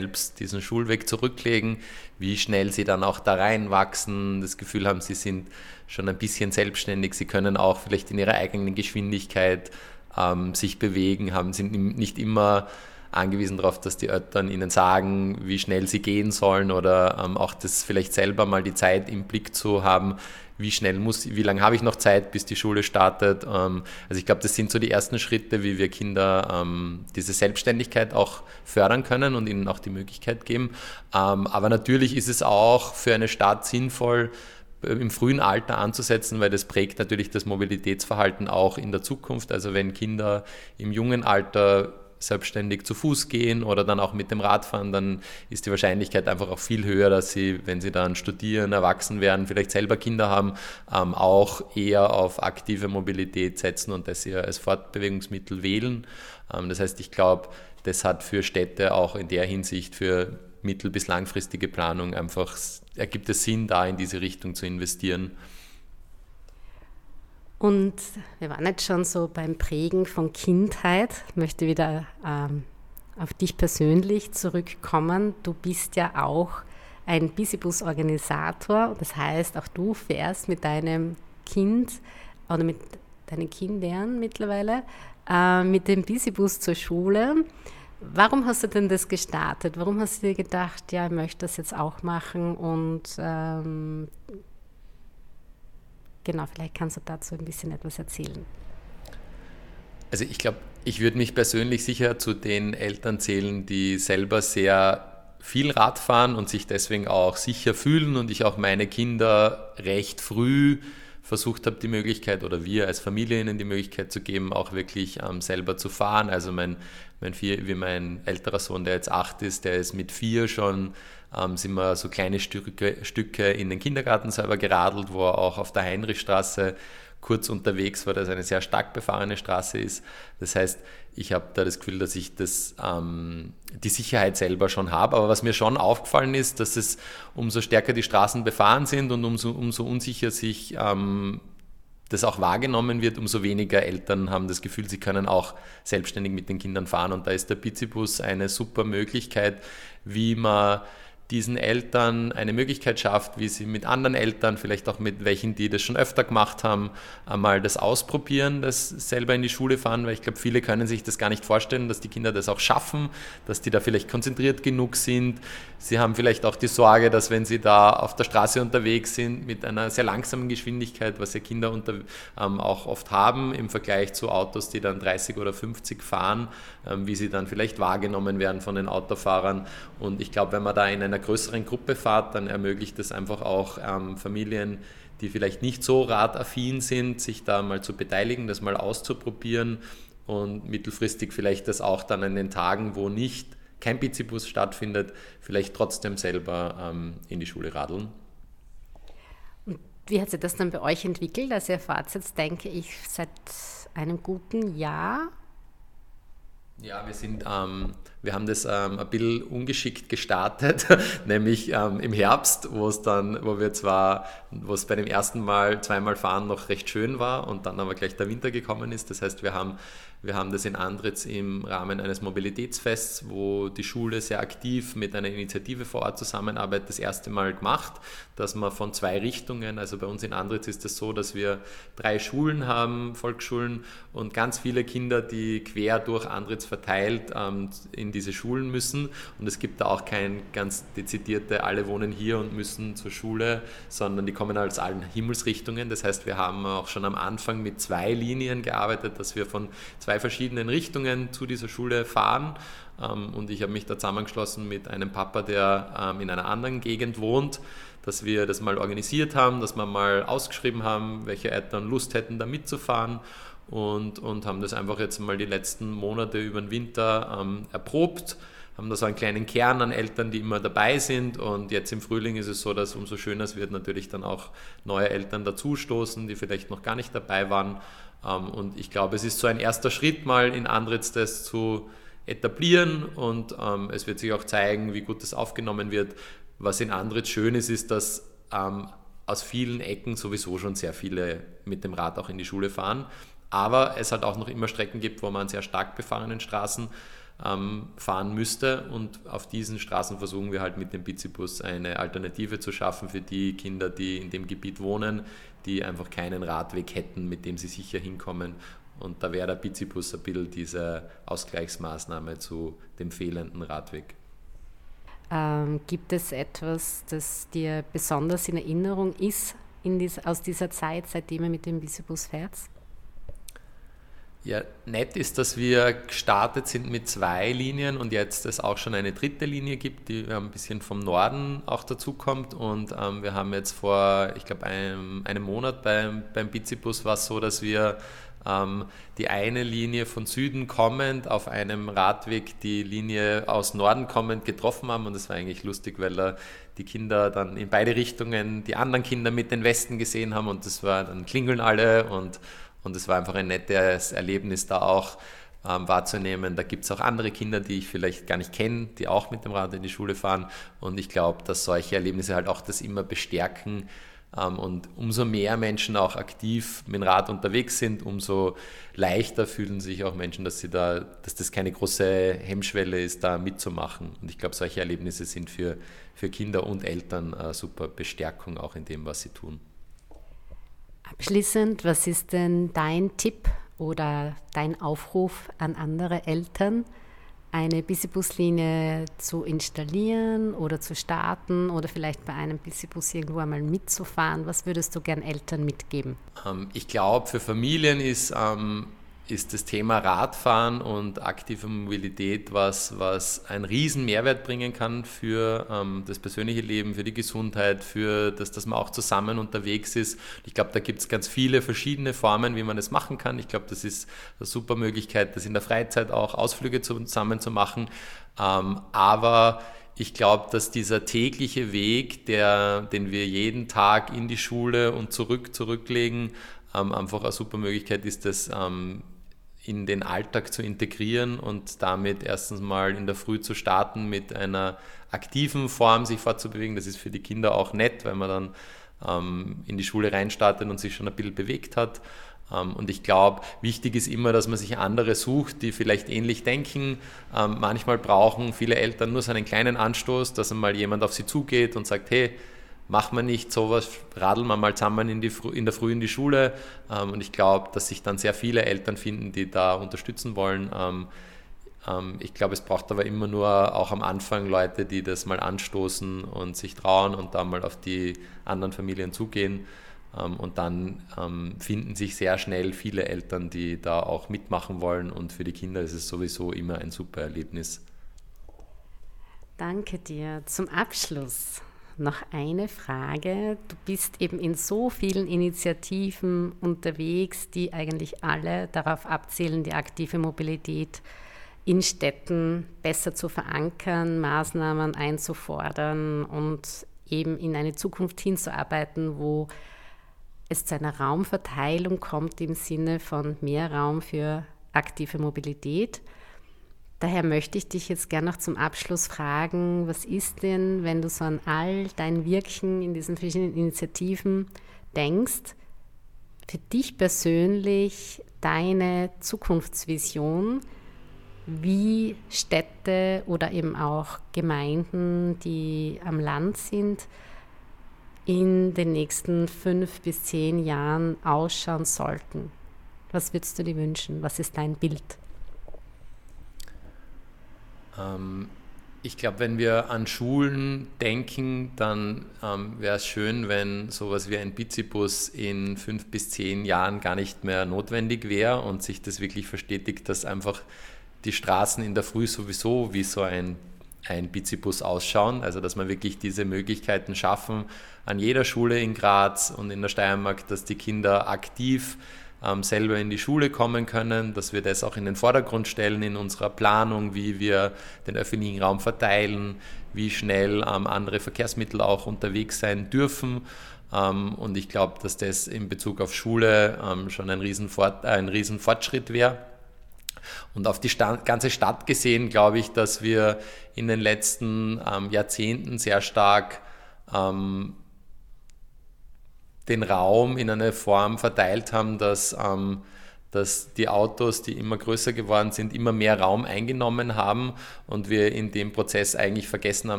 selbst diesen Schulweg zurücklegen, wie schnell sie dann auch da reinwachsen, das Gefühl haben, sie sind schon ein bisschen selbstständig, sie können auch vielleicht in ihrer eigenen Geschwindigkeit sich bewegen, sind nicht immer angewiesen darauf, dass die Eltern ihnen sagen, wie schnell sie gehen sollen oder auch das vielleicht selber mal die Zeit im Blick zu haben, wie lange habe ich noch Zeit, bis die Schule startet. Also ich glaube, das sind so die ersten Schritte, wie wir Kinder diese Selbstständigkeit auch fördern können und ihnen auch die Möglichkeit geben. Aber natürlich ist es auch für eine Stadt sinnvoll, im frühen Alter anzusetzen, weil das prägt natürlich das Mobilitätsverhalten auch in der Zukunft. Also wenn Kinder im jungen Alter selbstständig zu Fuß gehen oder dann auch mit dem Rad fahren, dann ist die Wahrscheinlichkeit einfach auch viel höher, dass sie, wenn sie dann studieren, erwachsen werden, vielleicht selber Kinder haben, auch eher auf aktive Mobilität setzen und das eher als Fortbewegungsmittel wählen. Das heißt, ich glaube, das hat für Städte auch in der Hinsicht für mittel- bis langfristige Planung einfach, ergibt es Sinn, da in diese Richtung zu investieren. Und wir waren jetzt schon so beim Prägen von Kindheit. Ich möchte wieder auf dich persönlich zurückkommen. Du bist ja auch ein Busibus-Organisator. Das heißt, auch du fährst mit deinem Kind oder mit deinen Kindern mittlerweile mit dem Busibus zur Schule. Warum hast du denn das gestartet? Warum hast du dir gedacht, ja, ich möchte das jetzt auch machen und genau, vielleicht kannst du dazu ein bisschen etwas erzählen. Also ich glaube, ich würde mich persönlich sicher zu den Eltern zählen, die selber sehr viel Rad fahren und sich deswegen auch sicher fühlen und ich auch meine Kinder recht früh versucht habe, die Möglichkeit oder wir als Familie ihnen die Möglichkeit zu geben, auch wirklich selber zu fahren. Also mein älterer Sohn, der jetzt 8 ist, der ist mit 4 schon, sind wir so kleine Stücke in den Kindergarten selber geradelt, wo er auch auf der Heinrichstraße kurz unterwegs war, das eine sehr stark befahrene Straße ist. Das heißt, ich habe da das Gefühl, dass ich die Sicherheit selber schon habe. Aber was mir schon aufgefallen ist, dass es umso stärker die Straßen befahren sind und umso unsicher sich das auch wahrgenommen wird, umso weniger Eltern haben das Gefühl, sie können auch selbstständig mit den Kindern fahren. Und da ist der Bizibus eine super Möglichkeit, wie man diesen Eltern eine Möglichkeit schafft, wie sie mit anderen Eltern, vielleicht auch mit welchen, die das schon öfter gemacht haben, einmal das ausprobieren, das selber in die Schule fahren, weil ich glaube, viele können sich das gar nicht vorstellen, dass die Kinder das auch schaffen, dass die da vielleicht konzentriert genug sind. Sie haben vielleicht auch die Sorge, dass wenn sie da auf der Straße unterwegs sind mit einer sehr langsamen Geschwindigkeit, was ja Kinder auch oft haben im Vergleich zu Autos, die dann 30 oder 50 fahren, wie sie dann vielleicht wahrgenommen werden von den Autofahrern. Und ich glaube, wenn man da in einer größeren Gruppe fahrt, dann ermöglicht es einfach auch Familien, die vielleicht nicht so radaffin sind, sich da mal zu beteiligen, das mal auszuprobieren und mittelfristig vielleicht das auch dann an den Tagen, wo kein Bizibus stattfindet, vielleicht trotzdem selber in die Schule radeln. Und wie hat sich das dann bei euch entwickelt? Also ihr fahrt jetzt, denke ich, seit einem guten Jahr. Ja, wir haben das ein bisschen ungeschickt gestartet, nämlich im Herbst, wo es bei dem ersten Mal zweimal fahren noch recht schön war und dann aber gleich der Winter gekommen ist. Das heißt, wir haben das in Andritz im Rahmen eines Mobilitätsfests, wo die Schule sehr aktiv mit einer Initiative vor Ort zusammenarbeitet, das erste Mal gemacht, dass man von 2 Richtungen, also bei uns in Andritz ist es so, dass wir 3 Schulen haben, Volksschulen und ganz viele Kinder, die quer durch Andritz verteilt in diese Schulen müssen und es gibt da auch kein ganz dezidierte, alle wohnen hier und müssen zur Schule, sondern die kommen aus allen Himmelsrichtungen. Das heißt, wir haben auch schon am Anfang mit 2 Linien gearbeitet, dass wir von 2 verschiedenen Richtungen zu dieser Schule fahren und ich habe mich da zusammengeschlossen mit einem Papa, der in einer anderen Gegend wohnt, dass wir das mal organisiert haben, dass wir mal ausgeschrieben haben, welche Eltern Lust hätten, da mitzufahren und haben das einfach jetzt mal die letzten Monate über den Winter erprobt, haben da so einen kleinen Kern an Eltern, die immer dabei sind und jetzt im Frühling ist es so, dass umso schöner es wird, natürlich dann auch neue Eltern dazustoßen, die vielleicht noch gar nicht dabei waren und ich glaube, es ist so ein erster Schritt mal in Andritz das zu etablieren und es wird sich auch zeigen, wie gut das aufgenommen wird. Was in Andritz schön ist, ist, dass aus vielen Ecken sowieso schon sehr viele mit dem Rad auch in die Schule fahren, aber es halt auch noch immer Strecken gibt, wo man an sehr stark befahrenen Straßen fahren müsste. Und auf diesen Straßen versuchen wir halt mit dem Bizibus eine Alternative zu schaffen für die Kinder, die in dem Gebiet wohnen, die einfach keinen Radweg hätten, mit dem sie sicher hinkommen. Und da wäre der Bizibus ein bisschen diese Ausgleichsmaßnahme zu dem fehlenden Radweg. Gibt es etwas, das dir besonders in Erinnerung ist aus dieser Zeit, seitdem ihr mit dem Bizibus fährt? Ja, nett ist, dass wir gestartet sind mit 2 Linien und jetzt es auch schon eine 3. Linie gibt, die ein bisschen vom Norden auch dazukommt. Und wir haben jetzt vor, ich glaube, einem Monat beim Bizibus war es so, dass wir die eine Linie von Süden kommend auf einem Radweg die Linie aus Norden kommend getroffen haben. Und das war eigentlich lustig, weil da die Kinder dann in beide Richtungen die anderen Kinder mit den Westen gesehen haben und das war, dann klingeln alle und es war einfach ein nettes Erlebnis, da auch wahrzunehmen. Da gibt es auch andere Kinder, die ich vielleicht gar nicht kenne, die auch mit dem Rad in die Schule fahren. Und ich glaube, dass solche Erlebnisse halt auch das immer bestärken. Und umso mehr Menschen auch aktiv mit dem Rad unterwegs sind, umso leichter fühlen sich auch Menschen, dass das keine große Hemmschwelle ist, da mitzumachen. Und ich glaube, solche Erlebnisse sind für Kinder und Eltern eine super Bestärkung auch in dem, was sie tun. Abschließend, was ist denn dein Tipp oder dein Aufruf an andere Eltern, eine Bizibus-Linie zu installieren oder zu starten oder vielleicht bei einem Bizibus irgendwo einmal mitzufahren? Was würdest du gern Eltern mitgeben? Ich glaube, für Familien ist das Thema Radfahren und aktive Mobilität was einen riesen Mehrwert bringen kann für das persönliche Leben, für die Gesundheit, für das, dass man auch zusammen unterwegs ist. Ich glaube, da gibt es ganz viele verschiedene Formen, wie man das machen kann. Ich glaube, das ist eine super Möglichkeit, das in der Freizeit auch Ausflüge zusammen zu machen. Aber ich glaube, dass dieser tägliche Weg, den wir jeden Tag in die Schule und zurücklegen, einfach eine super Möglichkeit ist, das in den Alltag zu integrieren und damit erstens mal in der Früh zu starten mit einer aktiven Form, sich fortzubewegen. Das ist für die Kinder auch nett, weil man dann in die Schule reinstartet und sich schon ein bisschen bewegt hat. Und ich glaube, wichtig ist immer, dass man sich andere sucht, die vielleicht ähnlich denken. Manchmal brauchen viele Eltern nur so einen kleinen Anstoß, dass einmal jemand auf sie zugeht und sagt, hey, machen wir nicht sowas, radeln wir mal zusammen in der Früh in die Schule. Und ich glaube, dass sich dann sehr viele Eltern finden, die da unterstützen wollen. Ich glaube, es braucht aber immer nur auch am Anfang Leute, die das mal anstoßen und sich trauen und da mal auf die anderen Familien zugehen. Und dann finden sich sehr schnell viele Eltern, die da auch mitmachen wollen. Und für die Kinder ist es sowieso immer ein super Erlebnis. Danke dir. Zum Abschluss noch eine Frage. Du bist eben in so vielen Initiativen unterwegs, die eigentlich alle darauf abzielen, die aktive Mobilität in Städten besser zu verankern, Maßnahmen einzufordern und eben in eine Zukunft hinzuarbeiten, wo es zu einer Raumverteilung kommt im Sinne von mehr Raum für aktive Mobilität. Daher möchte ich dich jetzt gerne noch zum Abschluss fragen, was ist denn, wenn du so an all dein Wirken in diesen verschiedenen Initiativen denkst, für dich persönlich deine Zukunftsvision, wie Städte oder eben auch Gemeinden, die am Land sind, in den nächsten 5 bis 10 Jahren ausschauen sollten? Was würdest du dir wünschen? Was ist dein Bild? Ich glaube, wenn wir an Schulen denken, dann wäre es schön, wenn sowas wie ein Bizibus in 5 bis 10 Jahren gar nicht mehr notwendig wäre und sich das wirklich verstetigt, dass einfach die Straßen in der Früh sowieso wie so ein Bizibus ausschauen, also dass man wirklich diese Möglichkeiten schaffen an jeder Schule in Graz und in der Steiermark, dass die Kinder aktiv selber in die Schule kommen können, dass wir das auch in den Vordergrund stellen in unserer Planung, wie wir den öffentlichen Raum verteilen, wie schnell andere Verkehrsmittel auch unterwegs sein dürfen. Und ich glaube, dass das in Bezug auf Schule schon ein Riesenfortschritt wäre. Und auf die ganze Stadt gesehen, glaube ich, dass wir in den letzten Jahrzehnten sehr stark den Raum in eine Form verteilt haben, dass dass die Autos, die immer größer geworden sind, immer mehr Raum eingenommen haben und wir in dem Prozess eigentlich vergessen